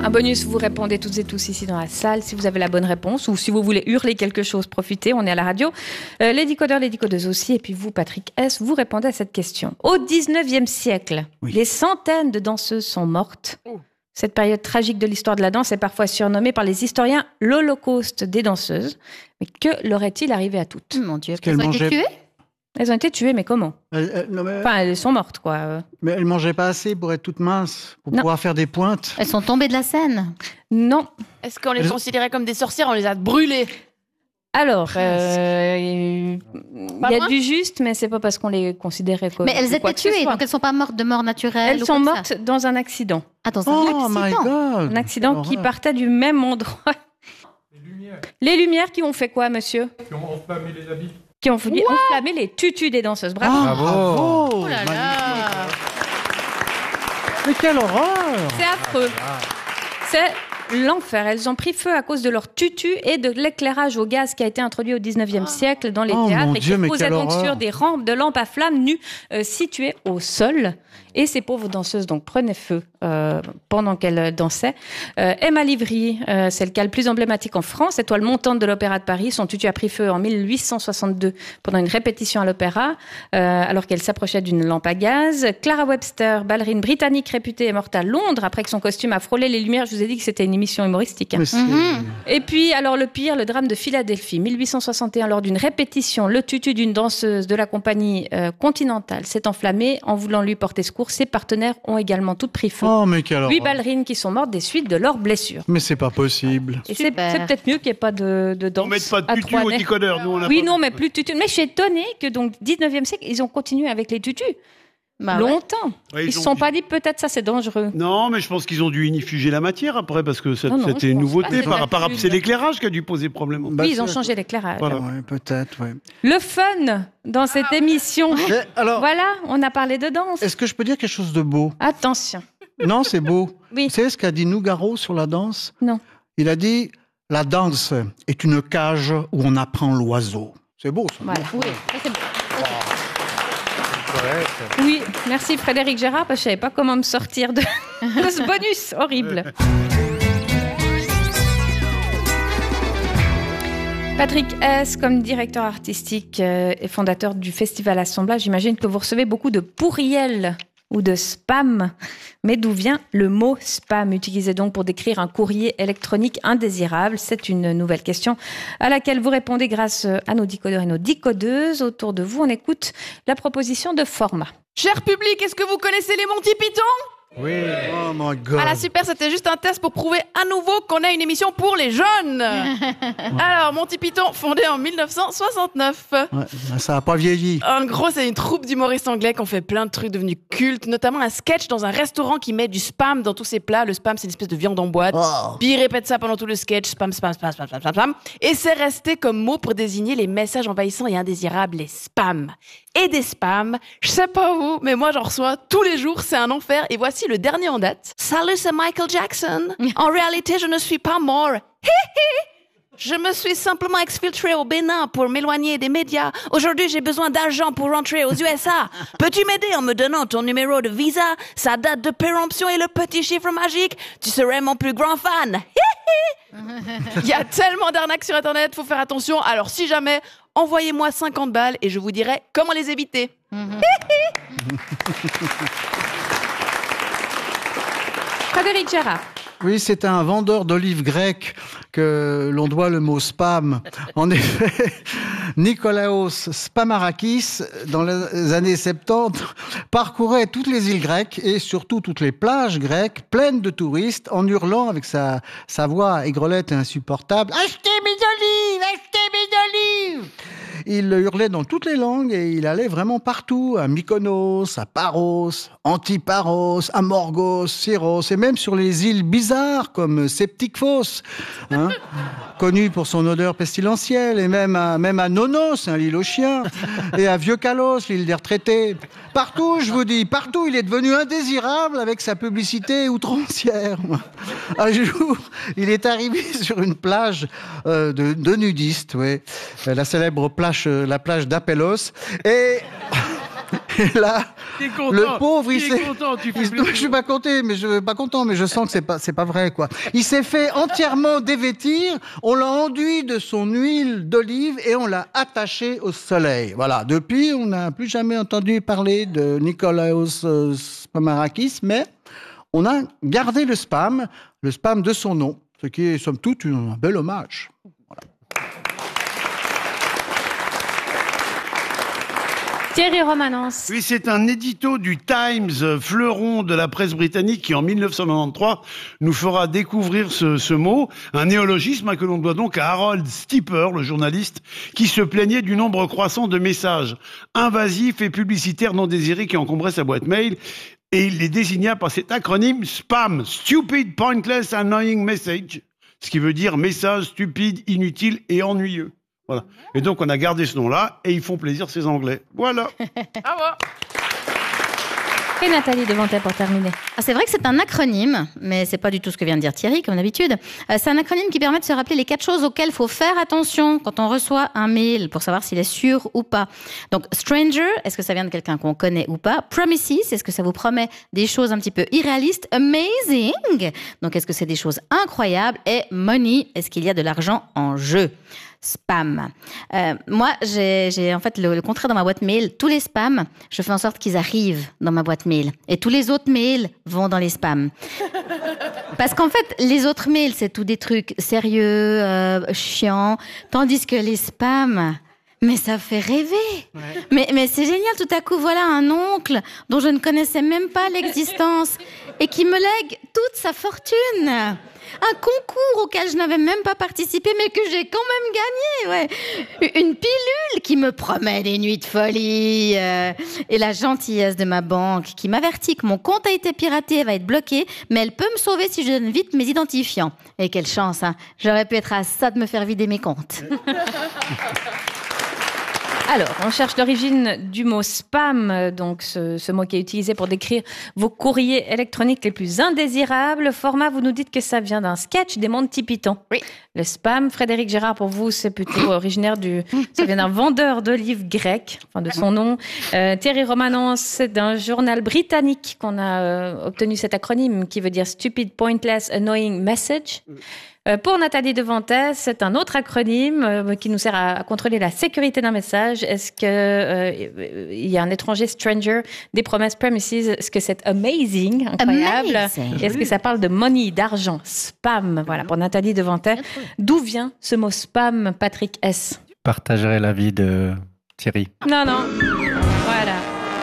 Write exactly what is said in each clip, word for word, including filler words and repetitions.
Un bonus, vous répondez toutes et tous ici dans la salle si vous avez la bonne réponse ou si vous voulez hurler quelque chose, profitez, on est à la radio. Euh, les décodeurs, les décodeuses aussi. Et puis vous, Patrick S., vous répondez à cette question. Au dix-neuvième siècle, oui. les centaines de danseuses sont mortes. Oh. Cette période tragique de l'histoire de la danse est parfois surnommée par les historiens l'Holocauste des danseuses. Mais que leur est-il arrivé à toutes ? Mon Dieu, qu'elles ont été tuées ? Elles ont été tuées, mais comment ? elles, elles, non, mais... Enfin, elles sont mortes, quoi. Mais elles ne mangeaient pas assez pour être toutes minces, pour non. pouvoir faire des pointes. Elles sont tombées de la scène ? Non. Est-ce qu'on les elles... considérait comme des sorcières ? On les a brûlées ? Alors, euh, il y a du juste, mais c'est pas parce qu'on les considérait comme. Mais elles étaient tuées, donc elles sont pas mortes de mort naturelle. Elles sont mortes ça. dans un accident. Ah, dans un oh accident. My God. Un accident qui partait du même endroit. Les lumières. Les lumières qui ont fait quoi, monsieur ? Qui ont enflammé les habits. Qui ont voulu enflammer les tutus des danseuses. Bravo. Oh, bravo. Oh là là. Mais quelle horreur. C'est affreux. C'est l'enfer. Elles ont pris feu à cause de leur tutu et de l'éclairage au gaz qui a été introduit au dix-neuvième siècle dans les oh, théâtres et Dieu, qui posait donc horreur. sur des rampes de lampes à flammes nues euh, situées au sol. Et ces pauvres danseuses donc prenaient feu euh, pendant qu'elles dansaient. Euh, Emma Livry, euh, c'est le cas le plus emblématique en France, étoile montante de l'Opéra de Paris. Son tutu a pris feu en mille huit cent soixante-deux pendant une répétition à l'Opéra, euh, alors qu'elle s'approchait d'une lampe à gaz. Clara Webster, ballerine britannique réputée, est morte à Londres après que son costume a frôlé les lumières. Je vous ai dit que c'était une émission humoristique. Hein. Mm-hmm. Et puis, alors le pire, le drame de Philadelphie, mille huit cent soixante et un, lors d'une répétition, le tutu d'une danseuse de la compagnie euh, Continentale s'est enflammé en voulant lui porter secours. Ses partenaires ont également toutes pris feu. Oh, mais quelle Huit ballerines qui sont mortes des suites de leurs blessures. Mais c'est pas possible. Et c'est, c'est peut-être mieux qu'il n'y ait pas de, de danse. On met pas de tutu au décodeur. Nous, on a oui, pas non, mais plus de tutu. Mais je suis étonnée que donc dix-neuvième siècle, ils ont continué avec les tutus. Bah longtemps. Ouais. Ils ne Ouais, se sont pas dit peut-être ça c'est dangereux. Non, mais je pense qu'ils ont dû inifuger la matière après parce que ça, non, non, c'était une nouveauté. Pas, par, par, c'est l'éclairage qui a dû poser problème. Oui, bah, ils ont changé l'éclairage. Voilà. Ouais, peut-être, ouais. Le fun dans cette ah, émission. Mais, alors, voilà, on a parlé de danse. Est-ce que je peux dire quelque chose de beau ? Attention. Non, c'est beau. Oui. Vous savez ce qu'a dit Nougaro sur la danse ? Non. Il a dit « La danse est une cage où on apprend l'oiseau ». C'est beau, ça. Voilà. Oui, ça, c'est beau. Oui, merci Frédéric Gérard, parce que je ne savais pas comment me sortir de, de ce bonus horrible. Patrick S., comme directeur artistique et fondateur du Festival Assemblage, j'imagine que vous recevez beaucoup de pourriels ou de spam. Mais d'où vient le mot spam, utilisé donc pour décrire un courrier électronique indésirable ? C'est une nouvelle question à laquelle vous répondez grâce à nos décodeurs et nos décodeuses. Autour de vous, on écoute la proposition de format. Cher public, est-ce que vous connaissez les Monty Python ? Oui. Oh my God. Ah là, super, c'était juste un test pour prouver à nouveau qu'on a une émission pour les jeunes. Alors, Monty Python, fondé en mille neuf cent soixante-neuf. Ouais, ça n'a pas vieilli. En gros, c'est une troupe d'humoristes anglais qui ont fait plein de trucs devenus cultes, notamment un sketch dans un restaurant qui met du spam dans tous ses plats. Le spam, c'est une espèce de viande en boîte. Oh. Puis ils répètent ça pendant tout le sketch, spam, spam, spam, spam, spam, spam, spam. Et c'est resté comme mot pour désigner les messages envahissants et indésirables, les spams. Et des spams, je sais pas vous, mais moi j'en reçois tous les jours, c'est un enfer. Et voici le dernier en date. Salut, c'est Michael Jackson. En réalité, je ne suis pas mort. Je me suis simplement exfiltré au Bénin pour m'éloigner des médias. Aujourd'hui, j'ai besoin d'argent pour rentrer aux U S A. Peux-tu m'aider en me donnant ton numéro de visa, sa date de péremption et le petit chiffre magique ? Tu serais mon plus grand fan. Il y a tellement d'arnaques sur Internet, faut faire attention. Alors si jamais, envoyez-moi cinquante balles et je vous dirai comment les éviter. Frédéric Gérard. Oui, c'est un vendeur d'olives grecques que l'on doit le mot spam. En effet, Nikolaos Spamarakis, dans les années soixante-dix, parcourait toutes les îles grecques et surtout toutes les plages grecques pleines de touristes en hurlant avec sa, sa voix aigrelette et insupportable « Achetez mes olives! Achetez mes olives !» Il hurlait dans toutes les langues et il allait vraiment partout, à Mykonos, à Paros, Antiparos, à Morgos, Syros et même sur les îles bizarres comme Septikphos, hein, connu pour son odeur pestilentielle, et même à, même à Nonos, hein, l'île aux chiens, et à Vieux-Calos, l'île des retraités. Partout, je vous dis, partout, il est devenu indésirable avec sa publicité outrancière. Un jour, il est arrivé sur une plage euh, de, de nudistes, ouais, la célèbre plage, la plage d'Apellos, et Et là, T'es content, le pauvre, il t'es s'est... content, tu fais il- plus Je suis pas content, mais je pas content, mais je sens que c'est pas, c'est pas vrai, quoi. Il s'est fait entièrement dévêtir. On l'a enduit de son huile d'olive et on l'a attaché au soleil. Voilà. Depuis, on n'a plus jamais entendu parler de Nikolaos euh, Spamarakis, mais on a gardé le spam, le spam de son nom, ce qui est somme toute un bel hommage. Thierry Romanens. Oui, c'est un édito du Times, fleuron de la presse britannique, qui en mille neuf cent quatre-vingt-treize nous fera découvrir ce, ce mot, un néologisme hein, que l'on doit donc à Harold Stipper, le journaliste, qui se plaignait du nombre croissant de messages invasifs et publicitaires non désirés qui encombraient sa boîte mail. Et il les désigna par cet acronyme SPAM, Stupid, Pointless, Annoying Message, ce qui veut dire message stupide, inutile et ennuyeux. Voilà. Et donc, on a gardé ce nom-là, et ils font plaisir, ces Anglais. Voilà. Bravo. Et Nathalie Devantet pour terminer. Ah, c'est vrai que c'est un acronyme, mais c'est pas du tout ce que vient de dire Thierry, comme d'habitude. Euh, c'est un acronyme qui permet de se rappeler les quatre choses auxquelles il faut faire attention quand on reçoit un mail pour savoir s'il est sûr ou pas. Donc, stranger, est-ce que ça vient de quelqu'un qu'on connaît ou pas? Promises, est-ce que ça vous promet des choses un petit peu irréalistes? Amazing, donc est-ce que c'est des choses incroyables? Et money, est-ce qu'il y a de l'argent en jeu? Spam. Euh, moi, j'ai, j'ai en fait le, le contraire dans ma boîte mail. Tous les spams, je fais en sorte qu'ils arrivent dans ma boîte mail. Et tous les autres mails vont dans les spams. Parce qu'en fait, les autres mails, c'est tout des trucs sérieux, euh, chiants. Tandis que les spams... Mais ça fait rêver. Ouais. Mais, mais c'est génial, tout à coup, voilà un oncle dont je ne connaissais même pas l'existence et qui me lègue toute sa fortune. Un concours auquel je n'avais même pas participé, mais que j'ai quand même gagné. Ouais. Une pilule qui me promet des nuits de folie. Euh, et la gentillesse de ma banque qui m'avertit que mon compte a été piraté et va être bloqué, mais elle peut me sauver si je donne vite mes identifiants. Et quelle chance, hein. J'aurais pu être à ça de me faire vider mes comptes. Alors, on cherche l'origine du mot spam, donc ce, ce mot qui est utilisé pour décrire vos courriers électroniques les plus indésirables. Format, vous nous dites que ça vient d'un sketch des Monty Python. Oui. Le spam, Frédéric Gérard, pour vous, c'est plutôt originaire du... Ça vient d'un vendeur d'olives grec, enfin de son nom. Euh, Thierry Romanens, c'est d'un journal britannique qu'on a euh, obtenu cet acronyme qui veut dire Stupid, Pointless, Annoying Message. Euh, pour Nathalie Devantet, c'est un autre acronyme euh, qui nous sert à, à contrôler la sécurité d'un message. Est-ce que euh, il y a un étranger stranger, des promesses premises? Est-ce que c'est amazing, incroyable? Amazing. Est-ce que ça parle de money, d'argent, spam? Voilà, pour Nathalie Devantet. D'où vient ce mot spam, Patrick S? Partagerai l'avis de Thierry. Non, non. Voilà.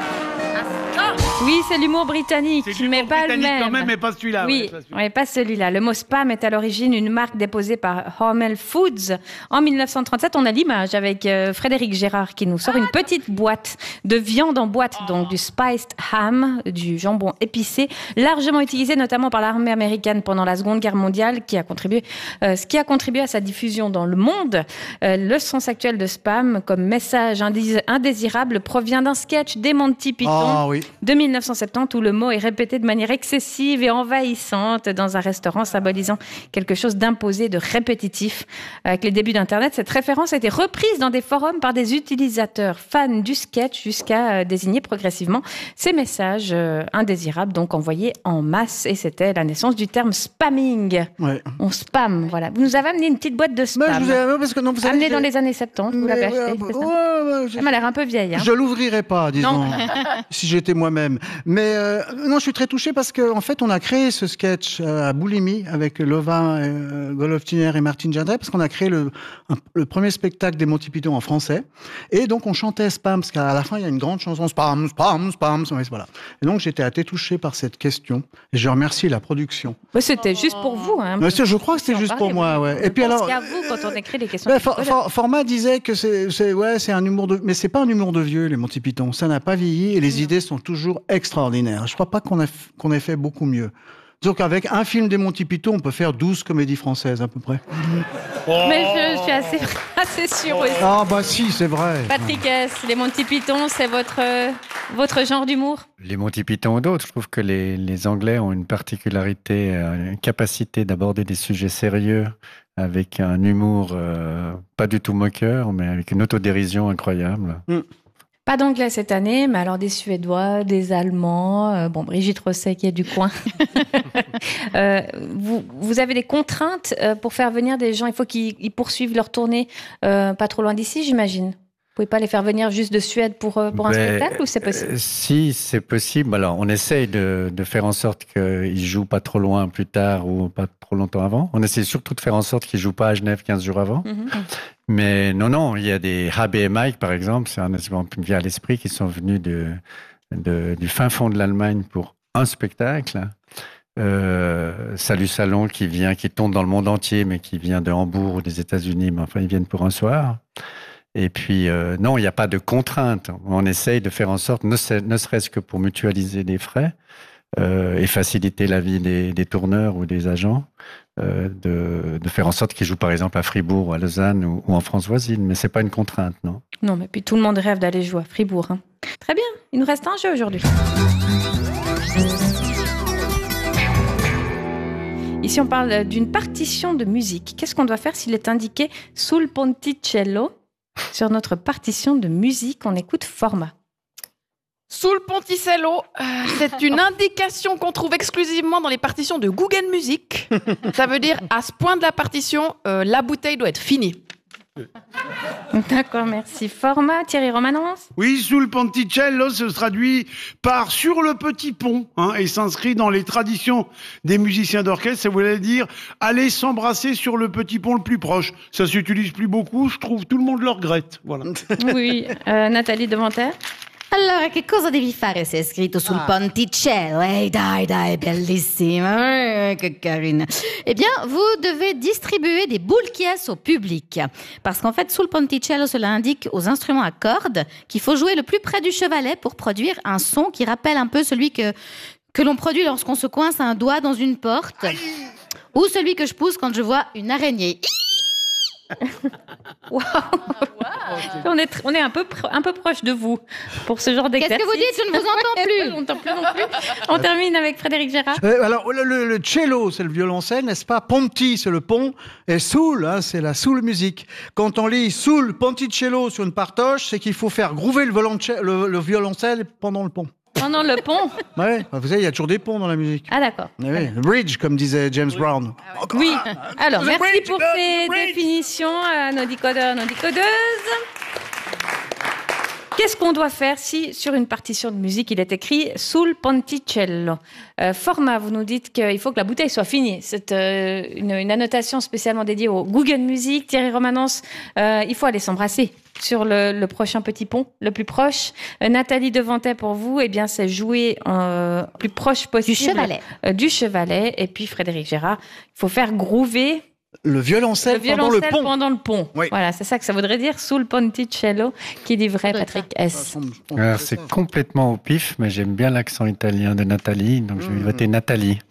Oui, c'est l'humour britannique, C'est l'humour mais pas le britannique même. quand même, mais pas celui-là. Oui, ouais, pas celui-là. ouais, pas celui-là. Le mot spam est à l'origine une marque déposée par Hormel Foods en mille neuf cent trente-sept. On a l'image avec euh, Frédéric Gérard qui nous sort une petite boîte de viande en boîte, donc du spiced ham, du jambon épicé, largement utilisé notamment par l'armée américaine pendant la Seconde Guerre mondiale, qui a contribué, euh, ce qui a contribué à sa diffusion dans le monde. Euh, le sens actuel de spam comme message indés- indésirable provient d'un sketch des Monty Python Ah oui. de mille neuf cent soixante-dix où le mot est répété de manière excessive et envahissante dans un restaurant, symbolisant quelque chose d'imposé, de répétitif. Avec les débuts d'Internet, cette référence a été reprise dans des forums par des utilisateurs fans du sketch jusqu'à euh, désigner progressivement ces messages euh, indésirables, donc envoyés en masse. Et c'était la naissance du terme spamming. Ouais. On spam, voilà. Vous nous avez amené une petite boîte de Mais spam. je vous ai, parce que non, vous savez, Amenée j'ai- dans les années soixante-dix, vous Mais, l'avez ouais, achetée, c'est ça? ouais, ouais, je- Elle m'a l'air un peu vieille. Hein. Je l'ouvrirai pas, disons, Non. si j'étais moi-même. Mais euh, non, je suis très touché parce qu'en en fait, on a créé ce sketch euh, à Boulimi avec Lovin, euh, Golov-Tiner et Martine Jadret, parce qu'on a créé le, un- le premier spectacle des Monty Python en français. Et donc, on chantait Spam, parce qu'à la fin, il y a une grande chanson Spam, Spam, Spam. Voilà. Et donc, j'étais assez touché par cette question. Et je remercie la production. Ouais, c'était juste pour vous. Hein. Mais c'est- je crois que c'était En juste pour parler, moi, ouais. on Et puis pense alors. qu'à vous quand on écrit des questions. Ouais, for, for, Format disait que c'est, c'est, ouais, c'est un humour de, mais c'est pas un humour de vieux, les Monty Python. Ça n'a pas vieilli et les idées sont toujours extraordinaires. Je crois pas qu'on ait, qu'on ait fait beaucoup mieux. Donc avec un film des Monty Python, on peut faire douze comédies françaises à peu près. Mais je, je suis assez, assez sûre aussi. Ah bah si, c'est vrai. Patrick S, les Monty Python, c'est votre, euh, votre genre d'humour? Les Monty Python ou d'autres, je trouve que les, les Anglais ont une particularité, euh, une capacité d'aborder des sujets sérieux avec un humour euh, pas du tout moqueur, mais avec une autodérision incroyable. Mm. Pas d'anglais cette année, mais alors des Suédois, des Allemands, euh, bon, Brigitte Rosset qui est du coin. euh, vous, vous avez des contraintes euh, pour faire venir des gens, il faut qu'ils ils poursuivent leur tournée euh, pas trop loin d'ici, j'imagine. Vous pouvez pas les faire venir juste de Suède pour, pour un Ben, spectacle ou c'est possible? euh, Si, c'est possible. Alors, on essaye de, de faire en sorte qu'ils jouent pas trop loin plus tard ou pas trop longtemps avant. On essaie surtout de faire en sorte qu'ils jouent pas à Genève quinze jours avant. Mhm. Mais non, non, il y a des H B et Mike, par exemple, c'est un instrument qui me vient à l'esprit, qui sont venus de, de, du fin fond de l'Allemagne pour un spectacle. Euh, Salut Salon qui vient, qui tombe dans le monde entier, mais qui vient de Hambourg ou des États-Unis, mais enfin, ils viennent pour un soir. Et puis, euh, non, il n'y a pas de contrainte. On essaye de faire en sorte, ne, ne serait-ce que pour mutualiser les frais euh, et faciliter la vie des, des tourneurs ou des agents, euh, de, de faire en sorte qu'ils jouent par exemple à Fribourg ou à Lausanne ou, ou en France voisine. Mais ce n'est pas une contrainte, non. Non, mais puis tout le monde rêve d'aller jouer à Fribourg. Hein. Très bien, il nous reste un jeu aujourd'hui. Ici, on parle d'une partition de musique. Qu'est-ce qu'on doit faire s'il est indiqué sul ponticello sur notre partition de musique? On écoute format. Sul ponticello, euh, c'est une indication qu'on trouve exclusivement dans les partitions de Google Music. Ça veut dire, à ce point de la partition, euh, la bouteille doit être finie. D'accord, merci. Format, Thierry Romanence? Oui, sul ponticello se traduit par sur le petit pont hein, et s'inscrit dans les traditions des musiciens d'orchestre. Ça voulait dire aller s'embrasser sur le petit pont le plus proche. Ça s'utilise plus beaucoup, je trouve tout le monde le regrette. Voilà. Oui. Euh, Nathalie Devanter? Allora, che cosa devi fare se è scritto sul Ah. ponticello? Ehi, dai, dai, bellissima, eh, che carina. Eh bien, vous devez distribuer des boules qui au public. Parce qu'en fait, sul ponticello, cela indique aux instruments à cordes qu'il faut jouer le plus près du chevalet pour produire un son qui rappelle un peu celui que, que l'on produit lorsqu'on se coince un doigt dans une porte. Ou celui que je pousse quand je vois une araignée. Wow. On est, tr- on est un, peu pr- un peu proche de vous pour ce genre Qu'est-ce d'exercice. que vous dites? Je ne vous entends plus. On n'entend plus non plus. On termine avec Frédéric Gérard. Euh, alors, le, le- le cello, c'est le violoncelle, n'est-ce pas? Ponti, c'est le pont. Et soul, hein, c'est la soul musique. Quand on lit soul ponticello sur une partoche, c'est qu'il faut faire groover le, violonce- le, le violoncelle pendant le pont. Pendant le pont. Ouais, vous savez, il y a toujours des ponts dans la musique. Ah d'accord. Eh oui, le bridge, comme disait James Brown. Oui. Alors, The merci bridge, pour the ces bridge. définitions à nos décodeurs, nos décodeuses. Qu'est-ce qu'on doit faire si, sur une partition de musique, il est écrit sul ponticello? euh, Format, vous nous dites qu'il faut que la bouteille soit finie. C'est euh, une, une annotation spécialement dédiée au Google Music. Thierry Romanence, euh, il faut aller s'embrasser sur le, le prochain petit pont, le plus proche. Euh, Nathalie Devantet, pour vous, eh bien, c'est jouer euh, plus proche possible Du chevalet. euh, du chevalet. Et puis Frédéric Gérard, il faut faire groover Le violoncelle, le violoncelle pendant le pont. pendant le pont. Oui. Voilà, c'est ça que ça voudrait dire, sul ponticello, qui dit vrai, Patrick S. Alors, c'est complètement au pif, mais j'aime bien l'accent italien de Nathalie, donc je vais voter Nathalie.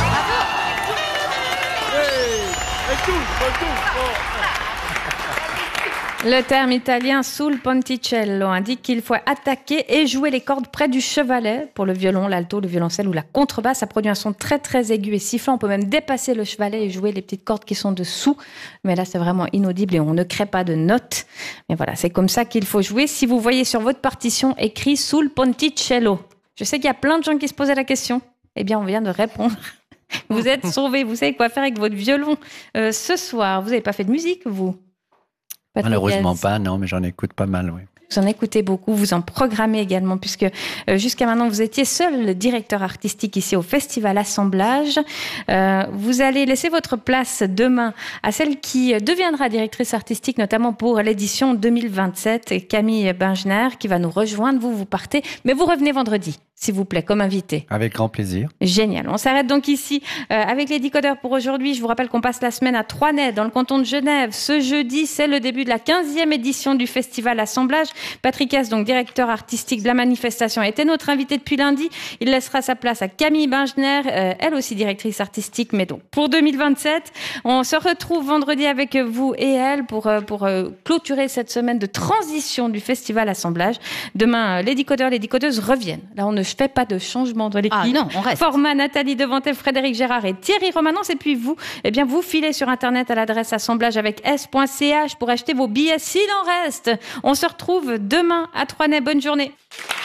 Le terme italien sul ponticello indique qu'il faut attaquer et jouer les cordes près du chevalet. Pour le violon, l'alto, le violoncelle ou la contrebasse, ça produit un son très très aigu et sifflant. On peut même dépasser le chevalet et jouer les petites cordes qui sont dessous. Mais là, c'est vraiment inaudible et on ne crée pas de notes. Mais voilà, c'est comme ça qu'il faut jouer. Si vous voyez sur votre partition écrit sul ponticello, je sais qu'il y a plein de gens qui se posaient la question. Eh bien, on vient de répondre. Vous êtes sauvés. Vous savez quoi faire avec votre violon euh, ce soir. Vous n'avez pas fait de musique, vous? Patrick Malheureusement S. pas, non, mais j'en écoute pas mal, oui. Vous en écoutez beaucoup, vous en programmez également, puisque euh, jusqu'à maintenant, vous étiez seul le directeur artistique ici au Festival Assemblage. Euh, vous allez laisser votre place demain à celle qui deviendra directrice artistique, notamment pour l'édition deux mille vingt-sept, Camille Bengener, qui va nous rejoindre. Vous, vous partez, mais vous revenez vendredi, s'il vous plaît, comme invité. Avec grand plaisir. Génial. On s'arrête donc ici euh, avec les décodeurs pour aujourd'hui. Je vous rappelle qu'on passe la semaine à Troisnay, dans le canton de Genève. Ce jeudi, c'est le début de la quinzième édition du Festival Assemblage. Patrick S, donc directeur artistique de la manifestation, était notre invité depuis lundi. Il laissera sa place à Camille Bengener, euh, elle aussi directrice artistique, mais donc pour deux mille vingt-sept. On se retrouve vendredi avec vous et elle pour, euh, pour euh, clôturer cette semaine de transition du Festival Assemblage. Demain, euh, les décodeurs, les décodeuses reviennent. Là, on ne je fais pas de changement dans l'équipe. Ah non, on reste. Format, Nathalie Devantel, Frédéric Gérard et Thierry Romanence. Et puis vous, eh bien, vous filez sur Internet à l'adresse assemblage avec s point c h pour acheter vos billets s'il en reste. On se retrouve demain à Troisnay. Bonne journée.